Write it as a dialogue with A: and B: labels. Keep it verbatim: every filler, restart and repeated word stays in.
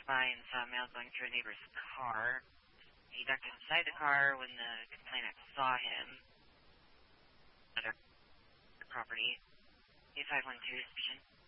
A: passed by and saw a male going through a neighbor's car. He ducked inside the car when the complainant saw him at the property. eight five one two,